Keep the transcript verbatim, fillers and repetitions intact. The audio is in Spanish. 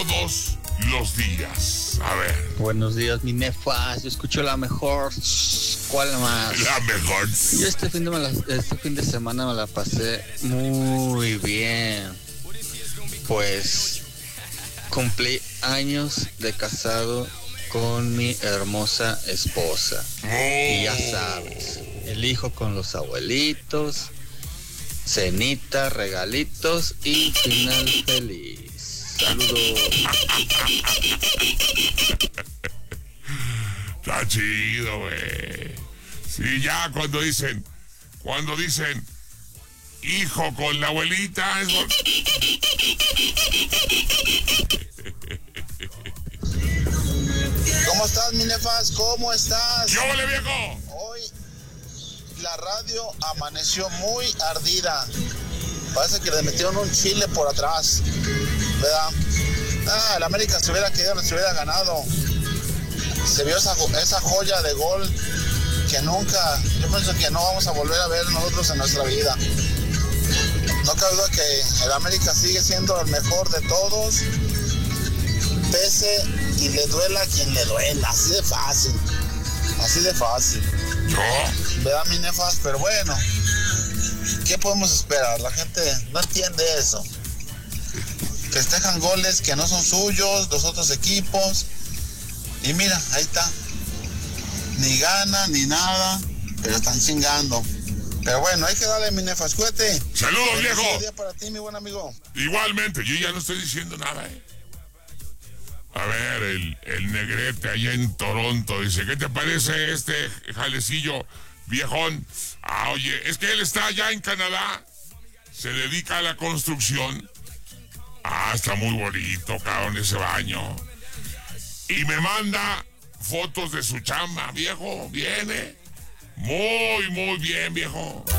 todos los días. A ver. Buenos días, mi nefas. Yo escucho la mejor. ¿Cuál más? La mejor. Yo este fin de, me la, este fin de semana me la pasé muy bien. Pues cumplí años de casado con mi hermosa esposa. Oh. Y ya sabes, el hijo con los abuelitos, cenita, regalitos y final feliz. Saludos. Está chido, güey. Sí, ya cuando dicen, cuando dicen, hijo con la abuelita, es... ¿Cómo estás, mi nefas? ¿Cómo estás? ¡Yo, vale, viejo! Hoy la radio amaneció muy ardida. Parece que le metieron un chile por atrás, ¿verdad? Ah, el América se hubiera quedado, se hubiera ganado. Se vio esa, esa joya de gol que nunca, yo pienso que no vamos a volver a ver nosotros en nuestra vida. No cabe duda que el América sigue siendo el mejor de todos, pese y le duela a quien le duela, así de fácil, así de fácil. ¿Yo? ¿Verdad, mi nefas? Pero bueno, ¿qué podemos esperar? La gente no entiende eso. Festejan goles que no son suyos, los otros equipos. Y mira, ahí está. Ni gana, ni nada, pero están chingando. Pero bueno, hay que darle, mi nefas. Cuídate. ¡Saludos, viejo! Feliz día para ti, mi buen amigo. Igualmente, yo ya no estoy diciendo nada, ¿eh? A ver, el, el negrete allá en Toronto dice, ¿qué te parece este jalecillo viejón? Ah, oye, es que él está allá en Canadá, se dedica a la construcción. Ah, está muy bonito, cabrón, ese baño. Y me manda fotos de su chamba, viejo, viene. Muy, muy bien, viejo.